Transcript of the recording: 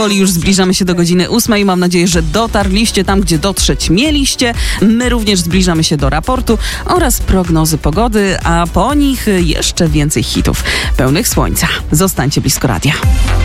powoli już zbliżamy się do godziny 8. Mam nadzieję, że dotarliście tam, gdzie dotrzeć mieliście. My również zbliżamy się do raportu oraz prognozy pogody, a po nich jeszcze więcej hitów pełnych słońca. Zostańcie blisko radia.